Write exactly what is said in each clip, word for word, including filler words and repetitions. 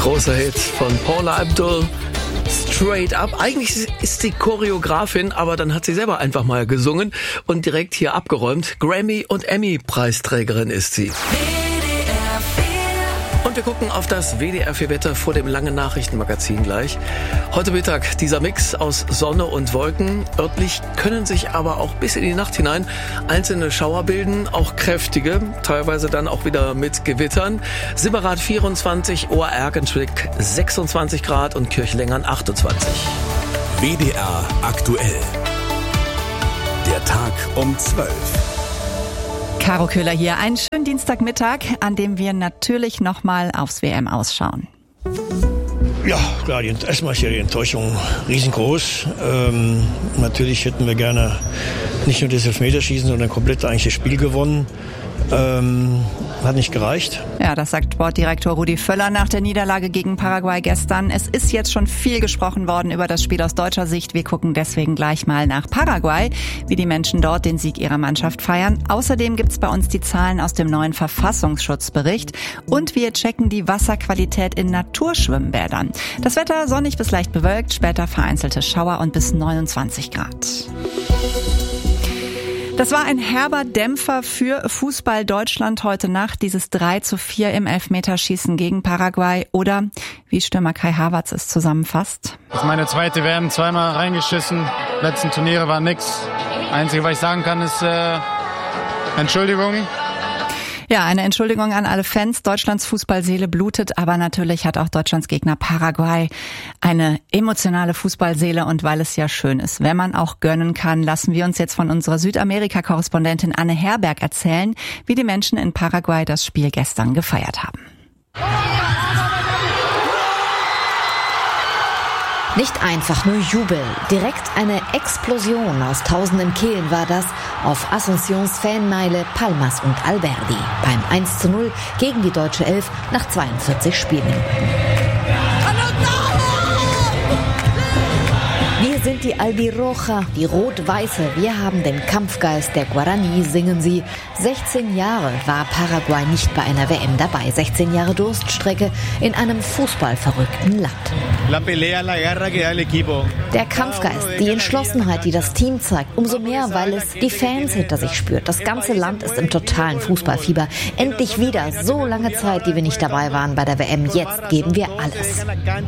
Großer Hit von Paula Abdul, Straight Up. Eigentlich ist sie Choreografin, aber dann hat sie selber einfach mal gesungen und direkt hier abgeräumt. Grammy- und Emmy-Preisträgerin ist sie. Und wir gucken auf das W D R vier Wetter vor dem langen Nachrichtenmagazin gleich. Heute Mittag dieser Mix aus Sonne und Wolken. Örtlich können sich aber auch bis in die Nacht hinein einzelne Schauer bilden, auch kräftige, teilweise dann auch wieder mit Gewittern. Sibberath vierundzwanzig, Ohr-Erkenschwick sechsundzwanzig Grad und Kirchlengern achtundzwanzig. W D R aktuell. Der Tag um zwölf. Caro Köhler hier. Einen schönen Dienstagmittag, an dem wir natürlich nochmal aufs W M ausschauen. Ja, klar, die, erstmal ist ja die Enttäuschung riesengroß. Ähm, natürlich hätten wir gerne nicht nur das Elfmeterschießen, sondern komplett eigentlich das Spiel gewonnen. Ähm, hat nicht gereicht. Ja, das sagt Sportdirektor Rudi Völler nach der Niederlage gegen Paraguay gestern. Es ist jetzt schon viel gesprochen worden über das Spiel aus deutscher Sicht. Wir gucken deswegen gleich mal nach Paraguay, wie die Menschen dort den Sieg ihrer Mannschaft feiern. Außerdem gibt's bei uns die Zahlen aus dem neuen Verfassungsschutzbericht und wir checken die Wasserqualität in Naturschwimmbädern. Das Wetter sonnig bis leicht bewölkt, später vereinzelte Schauer und bis neunundzwanzig Grad. Das war ein herber Dämpfer für Fußball Deutschland heute Nacht, dieses drei zu vier im Elfmeterschießen gegen Paraguay. Oder, wie Stürmer Kai Havertz es zusammenfasst: Das ist meine zweite W M, zweimal reingeschissen. Letzten Turniere war nix. Einzige, was ich sagen kann, ist äh, Entschuldigung. Ja, eine Entschuldigung an alle Fans. Deutschlands Fußballseele blutet, aber natürlich hat auch Deutschlands Gegner Paraguay eine emotionale Fußballseele. Und weil es ja schön ist, wenn man auch gönnen kann, lassen wir uns jetzt von unserer Südamerika-Korrespondentin Anne Herberg erzählen, wie die Menschen in Paraguay das Spiel gestern gefeiert haben. Nicht einfach nur Jubel, direkt eine Explosion aus tausenden Kehlen war das auf Asuncións Fanmeile Palmas und Alberdi beim eins zu null gegen die deutsche Elf nach zweiundvierzig Spielminuten. Wir sind die Albirroja, die Rot-Weiße. Wir haben den Kampfgeist der Guarani, singen sie. sechzehn Jahre war Paraguay nicht bei einer W M dabei. sechzehn Jahre Durststrecke in einem fußballverrückten Land. Der Kampfgeist, die Entschlossenheit, die das Team zeigt, umso mehr, weil es die Fans hinter sich spürt. Das ganze Land ist im totalen Fußballfieber. Endlich wieder, so lange Zeit, die wir nicht dabei waren bei der W M. Jetzt geben wir alles.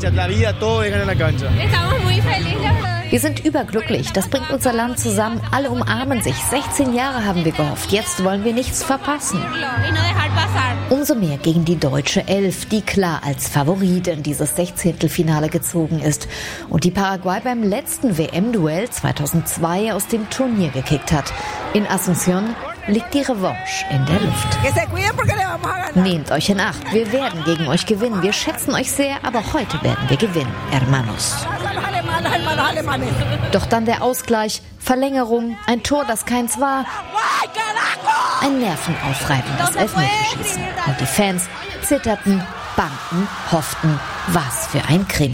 Wir sind überglücklich. Das bringt unser Land zusammen. Alle umarmen sich. sechzehn Jahre haben wir gehofft. Jetzt wollen wir nichts verpassen. Umso mehr gegen die deutsche Elf, die klar als Favorit in dieses Sechzehntelfinale gezogen ist und die Paraguay beim letzten W M-Duell zweitausendzwei aus dem Turnier gekickt hat. In Asunción liegt die Revanche in der Luft. Nehmt euch in Acht. Wir werden gegen euch gewinnen. Wir schätzen euch sehr, aber heute werden wir gewinnen, hermanos. Doch dann der Ausgleich, Verlängerung, ein Tor, das keins war. Ein nervenaufreibendes Elfmeterschießen. Und die Fans zitterten, bangten, hofften. Was für ein Krimi.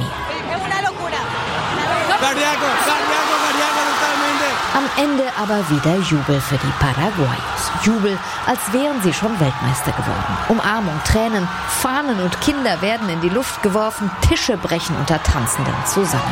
Am Ende aber wieder Jubel für die Paraguayos. Jubel, als wären sie schon Weltmeister geworden. Umarmung, Tränen, Fahnen und Kinder werden in die Luft geworfen, Tische brechen unter Tanzenden zusammen.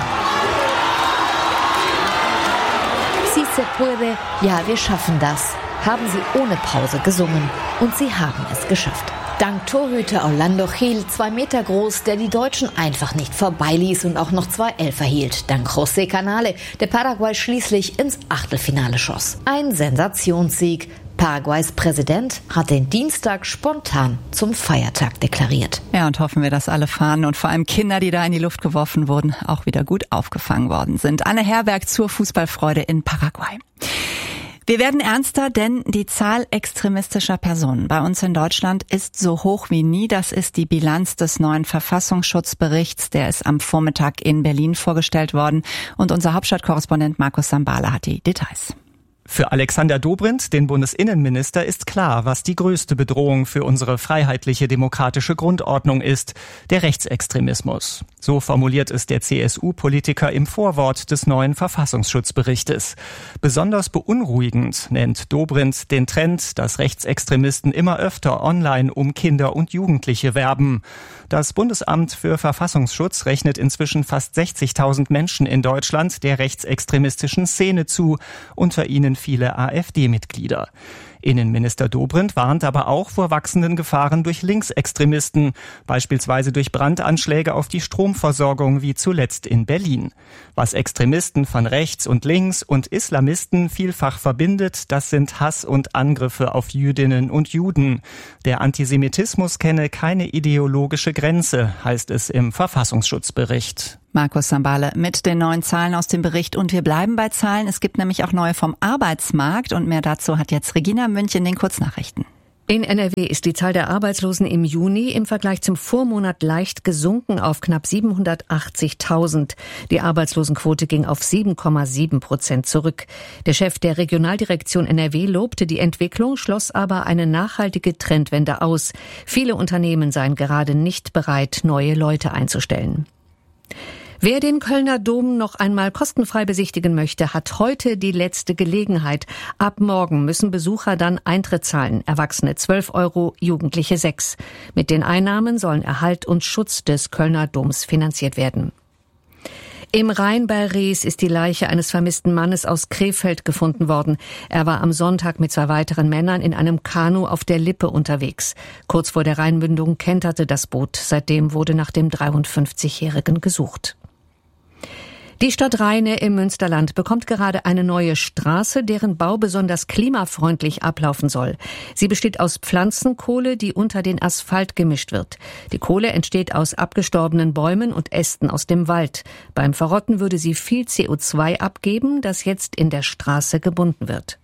Si se puede, ja, wir schaffen das, haben sie ohne Pause gesungen. Und sie haben es geschafft. Dank Torhüter Orlando Gil, zwei Meter groß, der die Deutschen einfach nicht vorbeiließ und auch noch zwei Elfer hielt. Dank José Canale, der Paraguay schließlich ins Achtelfinale schoss. Ein Sensationssieg. Paraguays Präsident hat den Dienstag spontan zum Feiertag deklariert. Ja, und hoffen wir, dass alle Fahnen und vor allem Kinder, die da in die Luft geworfen wurden, auch wieder gut aufgefangen worden sind. Anne Herberg zur Fußballfreude in Paraguay. Wir werden ernster, denn die Zahl extremistischer Personen bei uns in Deutschland ist so hoch wie nie. Das ist die Bilanz des neuen Verfassungsschutzberichts. Der ist am Vormittag in Berlin vorgestellt worden. Und unser Hauptstadtkorrespondent Markus Sambala hat die Details. Für Alexander Dobrindt, den Bundesinnenminister, ist klar, was die größte Bedrohung für unsere freiheitliche demokratische Grundordnung ist: der Rechtsextremismus. So formuliert es der C S U-Politiker im Vorwort des neuen Verfassungsschutzberichtes. Besonders beunruhigend nennt Dobrindt den Trend, dass Rechtsextremisten immer öfter online um Kinder und Jugendliche werben. Das Bundesamt für Verfassungsschutz rechnet inzwischen fast sechzigtausend Menschen in Deutschland der rechtsextremistischen Szene zu, unter ihnen viele AfD-Mitglieder. Innenminister Dobrindt warnt aber auch vor wachsenden Gefahren durch Linksextremisten, beispielsweise durch Brandanschläge auf die Stromversorgung wie zuletzt in Berlin. Was Extremisten von rechts und links und Islamisten vielfach verbindet, das sind Hass und Angriffe auf Jüdinnen und Juden. Der Antisemitismus kenne keine ideologische Grenze, heißt es im Verfassungsschutzbericht. Markus Sambale mit den neuen Zahlen aus dem Bericht. Und wir bleiben bei Zahlen. Es gibt nämlich auch neue vom Arbeitsmarkt. Und mehr dazu hat jetzt Regina Münch in den Kurznachrichten. In N R W ist die Zahl der Arbeitslosen im Juni im Vergleich zum Vormonat leicht gesunken auf knapp siebenhundertachtzigtausend. Die Arbeitslosenquote ging auf sieben Komma sieben Prozent zurück. Der Chef der Regionaldirektion N R W lobte die Entwicklung, schloss aber eine nachhaltige Trendwende aus. Viele Unternehmen seien gerade nicht bereit, neue Leute einzustellen. Wer den Kölner Dom noch einmal kostenfrei besichtigen möchte, hat heute die letzte Gelegenheit. Ab morgen müssen Besucher dann Eintritt zahlen. Erwachsene zwölf Euro, Jugendliche sechs. Mit den Einnahmen sollen Erhalt und Schutz des Kölner Doms finanziert werden. Im Rhein bei Rees ist die Leiche eines vermissten Mannes aus Krefeld gefunden worden. Er war am Sonntag mit zwei weiteren Männern in einem Kanu auf der Lippe unterwegs. Kurz vor der Rheinmündung kenterte das Boot. Seitdem wurde nach dem dreiundfünfzigjährigen gesucht. Die Stadt Rheine im Münsterland bekommt gerade eine neue Straße, deren Bau besonders klimafreundlich ablaufen soll. Sie besteht aus Pflanzenkohle, die unter den Asphalt gemischt wird. Die Kohle entsteht aus abgestorbenen Bäumen und Ästen aus dem Wald. Beim Verrotten würde sie viel C O zwei abgeben, das jetzt in der Straße gebunden wird.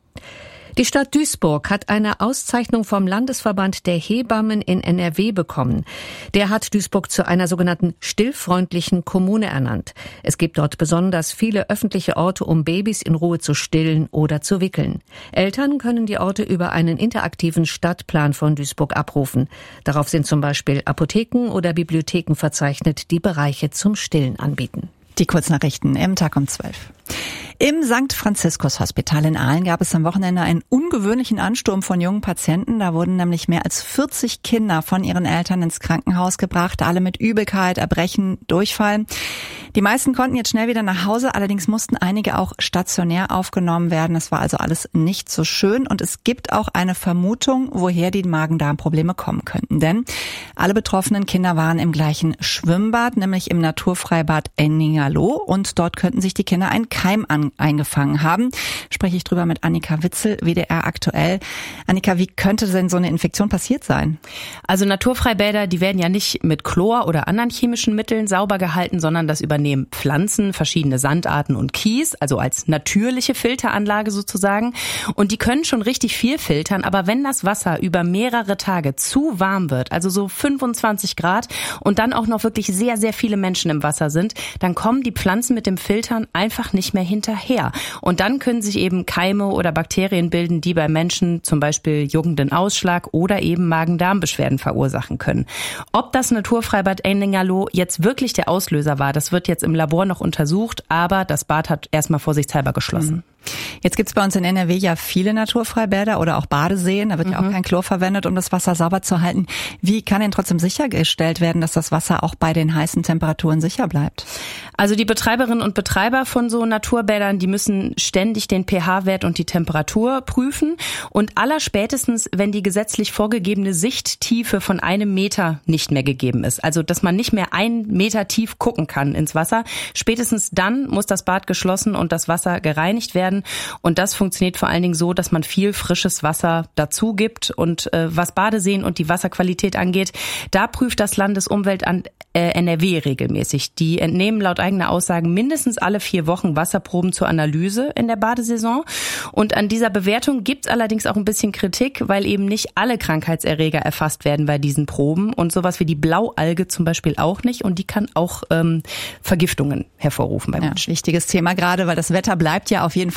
Die Stadt Duisburg hat eine Auszeichnung vom Landesverband der Hebammen in N R W bekommen. Der hat Duisburg zu einer sogenannten stillfreundlichen Kommune ernannt. Es gibt dort besonders viele öffentliche Orte, um Babys in Ruhe zu stillen oder zu wickeln. Eltern können die Orte über einen interaktiven Stadtplan von Duisburg abrufen. Darauf sind zum Beispiel Apotheken oder Bibliotheken verzeichnet, die Bereiche zum Stillen anbieten. Die Kurznachrichten im Tag um zwölf. Im Sankt Franziskus Hospital in Aalen gab es am Wochenende einen ungewöhnlichen Ansturm von jungen Patienten. Da wurden nämlich mehr als vierzig Kinder von ihren Eltern ins Krankenhaus gebracht, alle mit Übelkeit, Erbrechen, Durchfall. Die meisten konnten jetzt schnell wieder nach Hause, allerdings mussten einige auch stationär aufgenommen werden. Es war also alles nicht so schön und es gibt auch eine Vermutung, woher die Magen-Darm-Probleme kommen könnten. Denn alle betroffenen Kinder waren im gleichen Schwimmbad, nämlich im Naturfreibad Enningerloh, und dort könnten sich die Kinder einen Keim an eingefangen haben. Spreche ich drüber mit Annika Witzel, W D R aktuell. Annika, wie könnte denn so eine Infektion passiert sein? Also Naturfreibäder, die werden ja nicht mit Chlor oder anderen chemischen Mitteln sauber gehalten, sondern das übernehmen Pflanzen, verschiedene Sandarten und Kies, also als natürliche Filteranlage sozusagen. Und die können schon richtig viel filtern, aber wenn das Wasser über mehrere Tage zu warm wird, also so fünfundzwanzig Grad und dann auch noch wirklich sehr, sehr viele Menschen im Wasser sind, dann kommen die Pflanzen mit dem Filtern einfach nicht mehr hinterher. Und dann können sich eben Keime oder Bakterien bilden, die bei Menschen zum Beispiel juckenden Ausschlag oder eben Magen-Darm-Beschwerden verursachen können. Ob das Naturfreibad Enningerloh jetzt wirklich der Auslöser war, das wird jetzt im Labor noch untersucht, aber das Bad hat erstmal vorsichtshalber geschlossen. Jetzt gibt's bei uns in N R W ja viele Naturfreibäder oder auch Badeseen. Da wird mhm. ja auch kein Chlor verwendet, um das Wasser sauber zu halten. Wie kann denn trotzdem sichergestellt werden, dass das Wasser auch bei den heißen Temperaturen sicher bleibt? Also die Betreiberinnen und Betreiber von so Naturbädern, die müssen ständig den pH-Wert und die Temperatur prüfen. Und allerspätestens, wenn die gesetzlich vorgegebene Sichttiefe von einem Meter nicht mehr gegeben ist, also dass man nicht mehr einen Meter tief gucken kann ins Wasser, spätestens dann muss das Bad geschlossen und das Wasser gereinigt werden. Und das funktioniert vor allen Dingen so, dass man viel frisches Wasser dazu gibt. Und äh, was Badeseen und die Wasserqualität angeht, da prüft das Landesumweltamt äh, N R W regelmäßig. Die entnehmen laut eigener Aussagen mindestens alle vier Wochen Wasserproben zur Analyse in der Badesaison. Und an dieser Bewertung gibt es allerdings auch ein bisschen Kritik, weil eben nicht alle Krankheitserreger erfasst werden bei diesen Proben. Und sowas wie die Blaualge zum Beispiel auch nicht. Und die kann auch ähm, Vergiftungen hervorrufen bei Menschen. Ja, wichtiges Thema gerade, weil das Wetter bleibt ja auf jeden Fall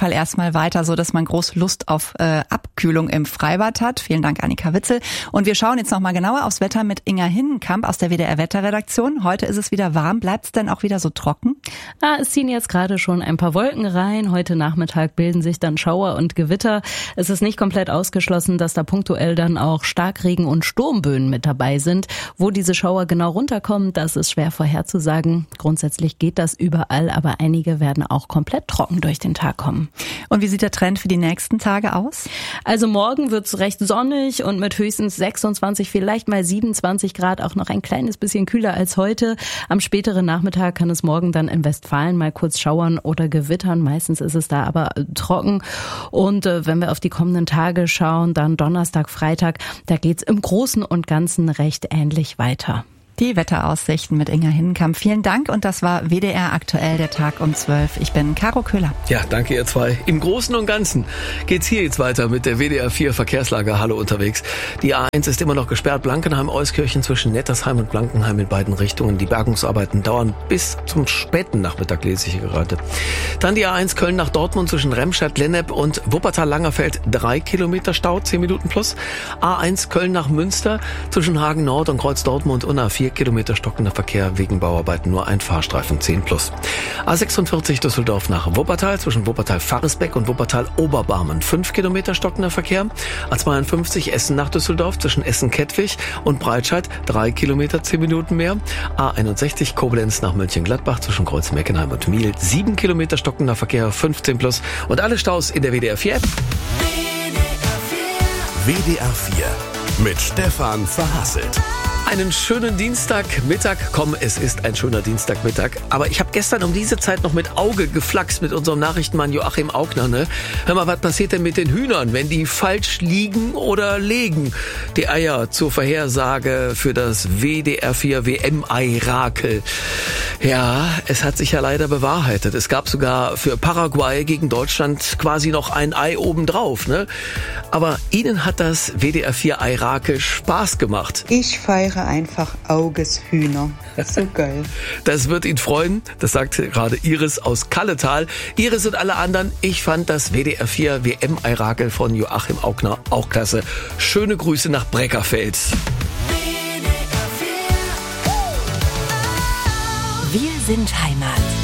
Fall erstmal weiter, so dass man große Lust auf äh, Abkühlung im Freibad hat. Vielen Dank, Annika Witzel. Und wir schauen jetzt nochmal genauer aufs Wetter mit Inga Hinnenkamp aus der W D R-Wetterredaktion. Heute ist es wieder warm. Bleibt es denn auch wieder so trocken? Ah, es ziehen jetzt gerade schon ein paar Wolken rein. Heute Nachmittag bilden sich dann Schauer und Gewitter. Es ist nicht komplett ausgeschlossen, dass da punktuell dann auch Starkregen und Sturmböen mit dabei sind. Wo diese Schauer genau runterkommen, das ist schwer vorherzusagen. Grundsätzlich geht das überall, aber einige werden auch komplett trocken durch den Tag kommen. Und wie sieht der Trend für die nächsten Tage aus? Also morgen wird's recht sonnig und mit höchstens sechsundzwanzig, vielleicht mal siebenundzwanzig Grad, auch noch ein kleines bisschen kühler als heute. Am späteren Nachmittag kann es morgen dann in Westfalen mal kurz schauern oder gewittern. Meistens ist es da aber trocken. Und äh, wenn wir auf die kommenden Tage schauen, dann Donnerstag, Freitag, da geht's im Großen und Ganzen recht ähnlich weiter. Die Wetteraussichten mit Inga Hinnenkamp. Vielen Dank und das war W D R aktuell, der Tag um zwölf. Ich bin Caro Köhler. Ja, danke ihr zwei. Im Großen und Ganzen geht's hier jetzt weiter mit der W D R vier Verkehrslage. Hallo unterwegs. Die A eins ist immer noch gesperrt. Blankenheim-Euskirchen zwischen Nettersheim und Blankenheim in beiden Richtungen. Die Bergungsarbeiten dauern bis zum späten Nachmittag, lese ich hier gerade. Dann die A eins Köln nach Dortmund zwischen Remscheid-Lennep und Wuppertal-Langerfeld. Drei Kilometer Stau, zehn Minuten plus. A eins Köln nach Münster zwischen Hagen Nord und Kreuz Dortmund und A vier Kilometer stockender Verkehr wegen Bauarbeiten, nur ein Fahrstreifen, zehn plus. A sechsundvierzig Düsseldorf nach Wuppertal zwischen Wuppertal-Faresbeck und Wuppertal-Oberbarmen, fünf Kilometer stockender Verkehr. A zweiundfünfzig Essen nach Düsseldorf zwischen Essen-Kettwig und Breitscheid, drei Kilometer, zehn Minuten mehr. A einundsechzig Koblenz nach Mönchengladbach zwischen Kreuz-Meckenheim und Miel, sieben Kilometer stockender Verkehr, fünfzehn plus. Und alle Staus in der W D R vier App. W D R vier mit Stefan Verhasselt. Einen schönen Dienstagmittag. Komm, es ist ein schöner Dienstagmittag. Aber ich habe gestern um diese Zeit noch mit Auge geflaxt mit unserem Nachrichtenmann Joachim Augner. Ne? Hör mal, was passiert denn mit den Hühnern, wenn die falsch liegen oder legen? Die Eier zur Vorhersage für das W D R vier W M-Eirakel. Ja, es hat sich ja leider bewahrheitet. Es gab sogar für Paraguay gegen Deutschland quasi noch ein Ei obendrauf. Ne? Aber Ihnen hat das W D R vier Eirakel Spaß gemacht. Ich feiere einfach Augeshühner. So geil. Das wird ihn freuen. Das sagt gerade Iris aus Kalletal. Iris und alle anderen, ich fand das W D R vier W M-Eirakel von Joachim Augner auch klasse. Schöne Grüße nach Breckerfeld. Wir sind Heimat.